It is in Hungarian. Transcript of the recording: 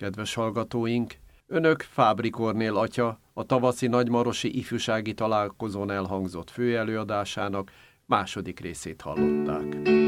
Kedves hallgatóink, Önök Fábry Kornél atya a tavaszi nagymarosi ifjúsági találkozón elhangzott főelőadásának második részét hallották.